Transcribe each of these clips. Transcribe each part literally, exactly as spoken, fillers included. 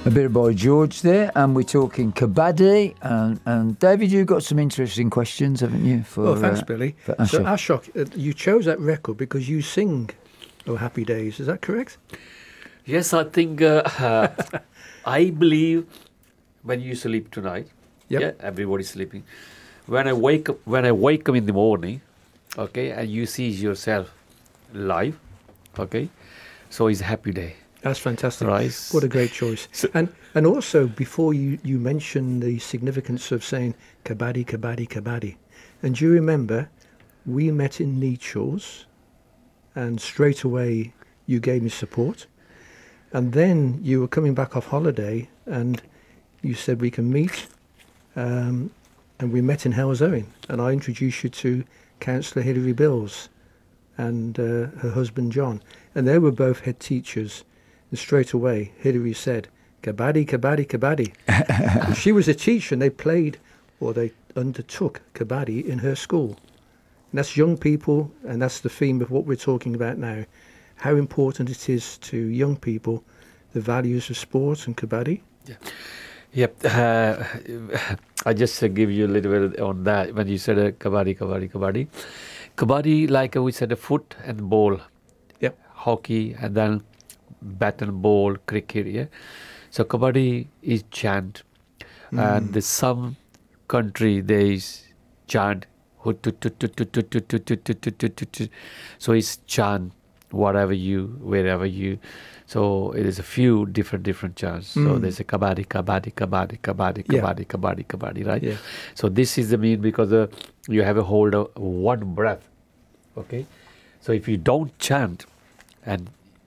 A bit of Boy George there, and we're talking kabaddi. And, and David, you've got some interesting questions, haven't you? For, well, thanks, uh, Billy. for So, Ashok. Ashok, uh, you chose that record because you sing "Oh Happy Days." Is that correct? Yes, I think uh, uh, I believe when you sleep tonight, Yep. yeah, everybody's sleeping. When I wake up, when I wake up in the morning, okay, and you see yourself live, okay, so it's a happy day. That's fantastic. Right. What a great choice. So- and and also, before you, you mentioned the significance of saying kabaddi, kabaddi, kabaddi. And do you remember, we met in Nechells, and straight away you gave me support. And then you were coming back off holiday, and you said we can meet. Um, and we met in Halesowen, and I introduced you to Councillor Hilary Bills and uh, her husband John. And they were both head teachers. And straight away, Hilary said, kabaddi, kabaddi, kabaddi. She was a teacher, and they played, or they undertook kabaddi in her school. And that's young people, and that's the theme of what we're talking about now. How important it is to young people, the values of sport and kabaddi. Yep. Uh, I just uh, give you a little bit on that when you said uh, kabaddi, kabaddi, kabaddi. Kabaddi, like uh, we said, a foot and ball. Yep. Hockey, and then bat and ball, cricket, yeah. So kabaddi is chant, and there's some country there is chant. hut, tut, tut, tut, tut, tut, tut, tut, tut, tut, tut, tut, tut, tut. So it's chant, whatever you, wherever you. So it is a few different different chants. So Mm. there's a kabaddi, kabaddi, kabaddi, kabaddi, Yeah. kabaddi, kabaddi, kabaddi, right? Yeah. So this is the mean because uh, you have a hold of one breath. Okay. So if you don't chant, and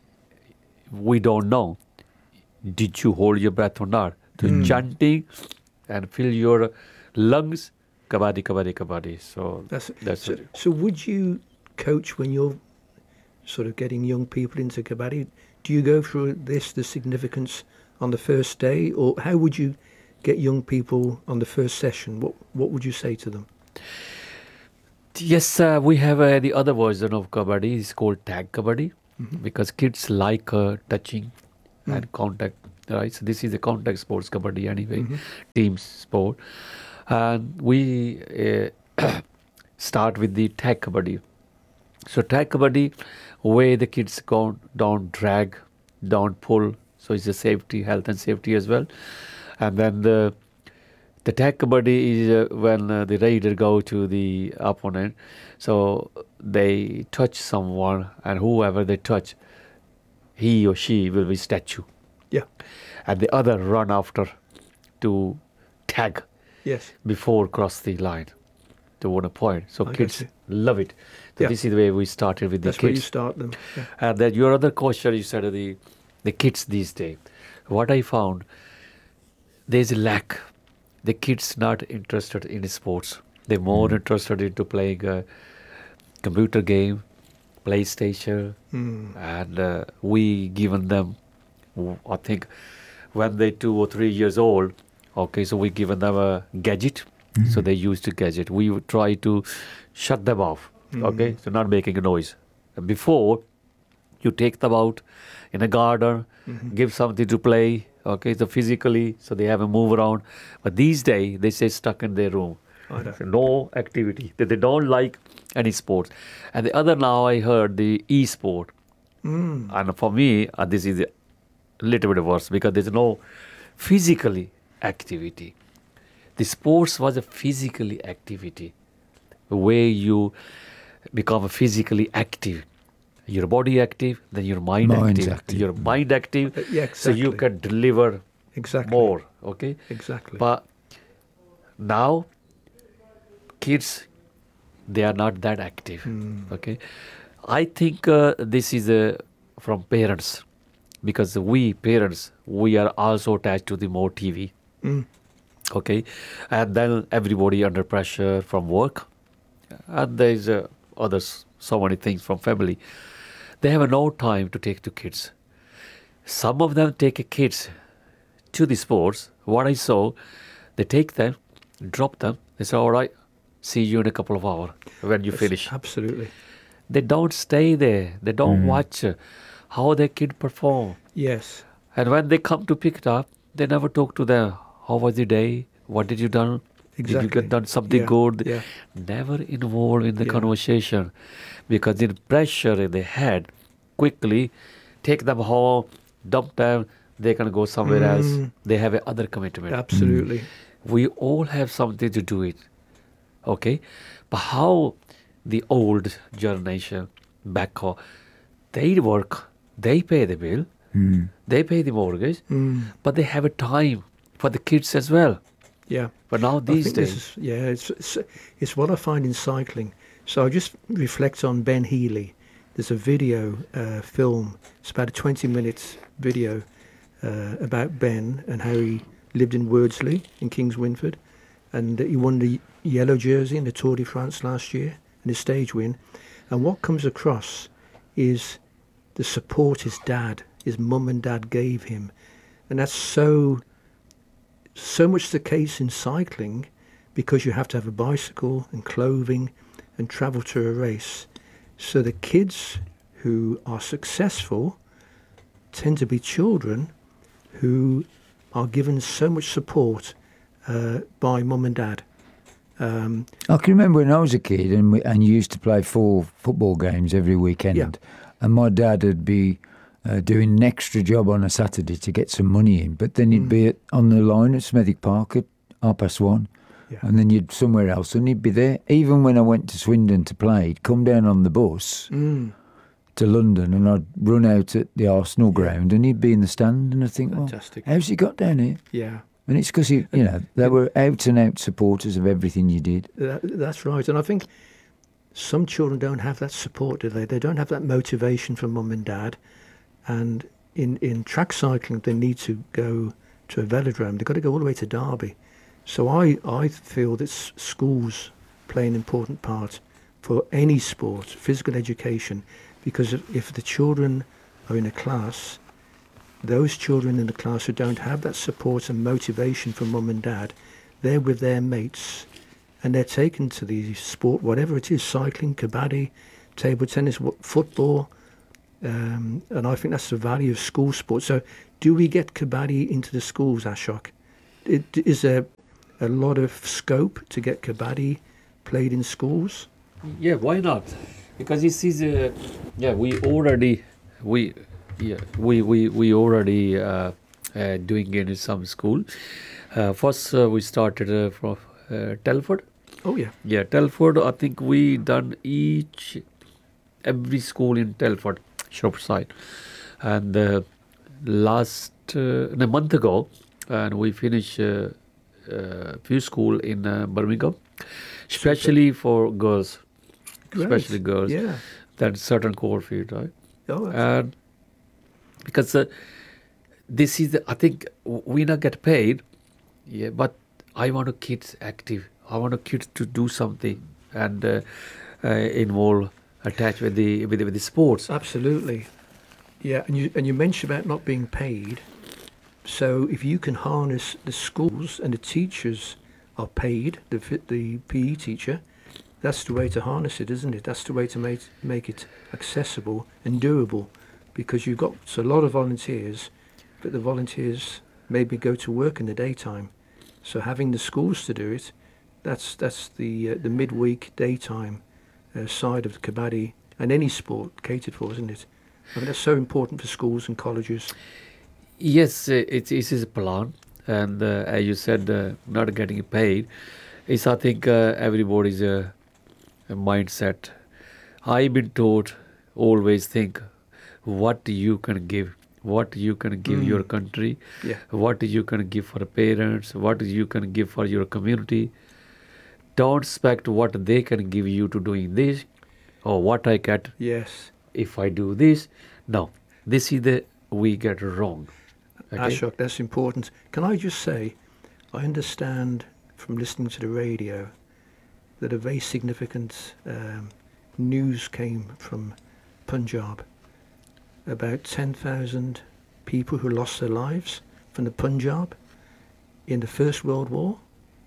we don't know, did you hold your breath or not? So Mm. chanting and fill your lungs, kabaddi, kabaddi, kabaddi. So That's, that's so, it. so would you coach when you're sort of getting young people into kabaddi? Do you go through this, the significance on the first day, or how would you get young people on the first session? What what would you say to them? Yes, uh, we have uh, the other version of kabaddi. It's called tag kabaddi Mhm. because kids like uh, touching Mm. and contact. Right. So this is a contact sports kabaddi anyway, Mhm. team sport, and we uh, start with the tag kabaddi. So tag kabaddi, where the kids go don't drag, don't pull. So it's a safety, health and safety as well. And then the the tag kabaddi is uh, when uh, the raider go to the opponent. So they touch someone, and whoever they touch, he or she will be statue. Yeah. And the other run after to tag Yes. before cross the line to win a point. So I get kids you. love it. So Yeah. this is the way we started with the That's where you kids. start them. Yeah. And then your other question, you said uh, the the kids these days. What I found, there's a lack. The kids not interested in sports. They're more interested into playing a computer game, PlayStation, Mm. and uh, we given them, w- I think, when they two or three years old. Okay, so we given them a gadget, so they used to gadget. We would try to shut them off. Okay, Mm. so not making a noise. Before, you take them out in a garden, Mhm. give something to play. Okay, so physically, so they have a move around. But these days, they stay stuck in their room. I know. So no activity. They, they don't like any sports. And the other now I heard the e-sport. Mm. And for me, uh, this is a little bit worse because there's no physically activity. The sports was a physically activity where you become physically active. Your body active, then your mind Mind's active. active. Your mind active, Uh, yeah, so you exactly. can deliver Exactly. more. Okay, Exactly. but now kids, they are not that active. Mm. Okay, I think uh, this is uh, from parents because we parents we are also attached to the more T V. Mm. Okay, and then everybody under pressure from work, and there's uh, others so many things from family. They have no time to take to kids. Some of them take kids to the sports. What I saw, they take them, drop them. They say, "All right, see you in a couple of hours when you Yes, finish." Absolutely. They don't stay there. They don't Mhm. watch uh, how their kid perform. Yes. And when they come to pick it up, they never talk to them. How was the day? What did you done? Did you Exactly. get done something Yeah, good? yeah. Never involved in the Yeah. conversation, because the pressure in the head quickly take them home, dump them. They can go somewhere else. Mm. They have a other commitment. Absolutely. We all have something to do it. Okay, but how the old generation back home, they work, they pay the bill, they pay the mortgage, Mm. but they have a time for the kids as well. Yeah. But now I these think days, this is, yeah, it's, it's it's what I find in cycling. So I just reflect on Ben Healy. There's a video uh, film. It's about a twenty minute video uh, about Ben and how he lived in Wordsley in Kings Winford, and he won the yellow jersey in the Tour de France last year and his stage win. And what comes across is the support his dad, his mum and dad gave him, and that's so. So much the case in cycling, because you have to have a bicycle and clothing and travel to a race. So the kids who are successful tend to be children who are given so much support uh, by mum and dad. Um, I can remember when I was a kid and we, and you used to play four football games every weekend, Yeah. and my dad would be uh, doing an extra job on a Saturday to get some money in, but then he'd be at, on the line at Smethwick Park at half past one, Yeah. and then you'd somewhere else, and he'd be there. Even when I went to Swindon to play, he'd come down on the bus mm, to London, and I'd run out at the Arsenal ground, and he'd be in the stand, and I think, well, Fantastic. how's he got down here? yeah. And it's because you know they were out and out supporters of everything you did. That, that's right. And I think some children don't have that support, do they? They don't have that motivation from mum and dad. And in, in track cycling, they need to go to a velodrome. They've got to go all the way to Derby. So I, I feel that s- schools play an important part for any sport, physical education, because if, if the children are in a class, those children in the class who don't have that support and motivation from mum and dad, they're with their mates and they're taken to the sport, whatever it is, cycling, kabaddi, table tennis, wh- football. Um, and I think that's the value of school sports. So do we get kabaddi into the schools, Ashok? It, is there a lot of scope to get kabaddi played in schools? yeah, why not? Because this is, uh, yeah, we already, we, yeah, we we we already uh, uh, doing it in some school. Uh, first, uh, we started uh, from uh, Telford. Oh, yeah. Yeah, Telford. I think we done each every school in Telford, Shropshire, and uh, last uh, a month ago, and we finished a uh, uh, few school in uh, Birmingham, especially for girls, Great. especially girls. Yeah. That certain core field, right? Oh, that's- And because uh, this is, the, I think we not get paid, yeah. But I want the kids active. I want the kids to do something and uh, uh, involve, attached with the with the, with the sports. Absolutely. Yeah, and you and you mentioned about not being paid. So if you can harness the schools and the teachers are paid, the fi- the P E teacher, that's the way to harness it, isn't it? That's the way to make make it accessible and doable, because you've got a lot of volunteers, but the volunteers maybe go to work in the daytime. So having the schools to do it, that's that's the uh, the midweek daytime uh, side of the kabaddi and any sport catered for, isn't it? I mean, that's so important for schools and colleges. Yes, uh, it, it is a plan, and uh, as you said, uh, not getting paid is, I think, uh, everybody's uh, a mindset. I've been taught always think what you can give, what you can give Mm. your country, Yeah. what you can give for parents, what you can give for your community. Don't expect what they can give you to doing this, or what I get Yes. if I do this. No, this is the we get wrong. Okay? Ashok, that's important. Can I just say, I understand from listening to the radio that a very significant um, news came from Punjab about ten thousand people who lost their lives from the Punjab in the First World War,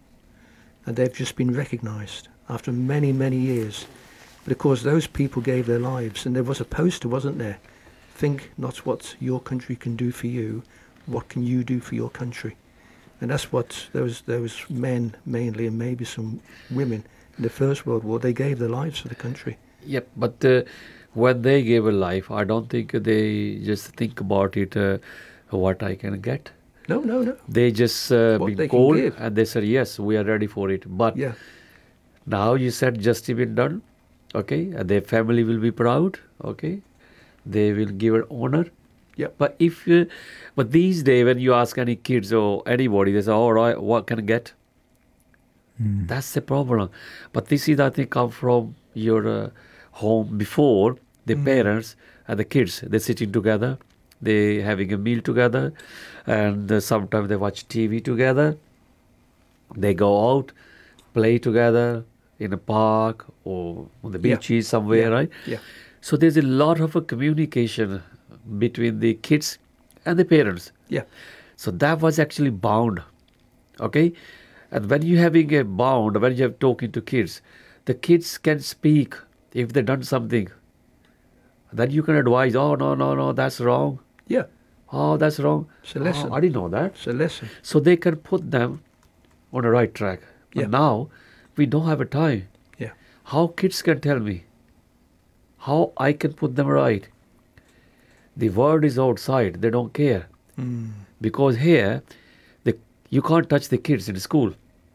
and they've just been recognised after many, many years. But of course, those people gave their lives, and there was a poster, wasn't there? Think not what your country can do for you, what can you do for your country? And that's what those those men mainly, and maybe some women in the First World War, they gave their lives for the country. Yep, but uh, when they gave a life, I don't think they just think about it, uh, what I can get. No, no, no. They just uh, What been they can called give. and they said, yes, we are ready for it. But Yeah, now you said justice been done, okay, and their family will be proud, okay, they will give her honor. Yep. But if, uh, but these days when you ask any kids or anybody, they say, all right, what can I get? Mm. That's the problem. But this is, I think, come from your uh, home before. The Mm. parents and the kids, they're sitting together, they having a meal together, and uh, sometimes they watch T V together. They go out, play together in a park or on the Yeah. beaches somewhere, Yeah. right? yeah, So there's a lot of a communication between the kids and the parents. yeah, So that was actually bound, okay? And when you're having a bound, when you're talking to kids, the kids can speak if they've done something. Then you can advise, oh, no, no, no, that's wrong. yeah. Oh, that's wrong. It's a lesson. Oh, I didn't know that. It's a lesson. So they can put them on the right track. But Yeah. now, we don't have a time. Yeah, How kids can tell me how I can put them right. The word is outside. They don't care. mm. Because here, the, you can't touch the kids in the school.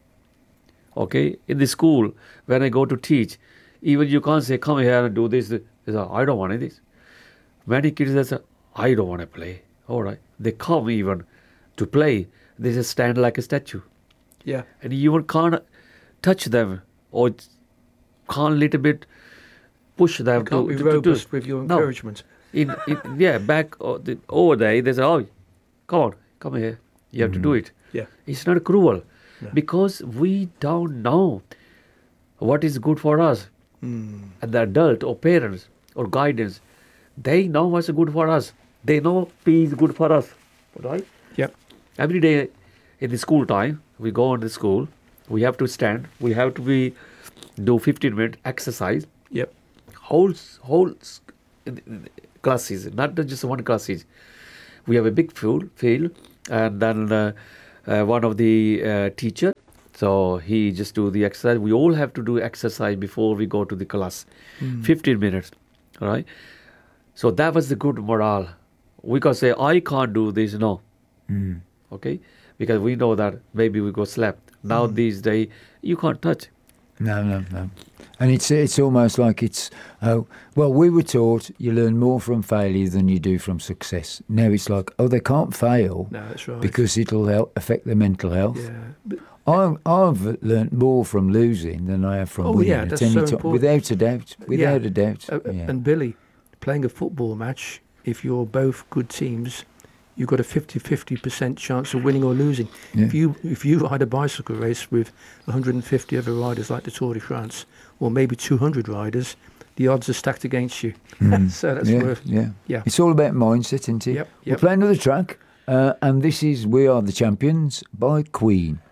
Okay? In the school, when I go to teach, even you can't say, come here and do this. They say, I don't want this. Many kids, they say, I don't want to play. All right. They come even to play. They just stand like a statue. yeah, And you even can't touch them or can't little bit push them you can't to, be to, to- to- robust with your No. encouragement. in, in yeah back o- the, over there they say, oh, come on, come here, you have to do it. Yeah, It's not cruel. No. Because we don't know what is good for us. mm. And the adult or parents or guidance, they know what's good for us. They know peace is good for us, right? Yep, Every day in the school time, we go on the school, we have to stand, we have to be do fifteen minute exercise, yep, whole whole s- classes, not just one classes. We have a big field, field, and then uh, uh, one of the uh, teacher. So he just do the exercise. We all have to do exercise before we go to the class, Mm. fifteen minutes, all right? So that was the good morale. We can say I can't do this, no, Mm. okay, because we know that maybe we go slept. Now Mm. these days you can't touch. No, no, no. And it's it's almost like it's, oh, well, we were taught you learn more from failure than you do from success. Now it's like, oh, they can't fail no, that's right. because it'll help affect their mental health. yeah, but, I, I've learnt more from losing than I have from Oh, winning yeah, at that's any so time, important. without a doubt, without Yeah. a doubt. uh, uh, yeah. and Billy, playing a football match, if you're both good teams, you've got a fifty-fifty percent chance of winning or losing. Yeah. If you if you ride a bicycle race with one hundred fifty other riders like the Tour de France, or maybe two hundred riders, the odds are stacked against you. Mm. So that's yeah, worth. yeah. Yeah. It's all about mindset, isn't it? Yep, We'll yep. play another track, uh, and this is We Are the Champions by Queen.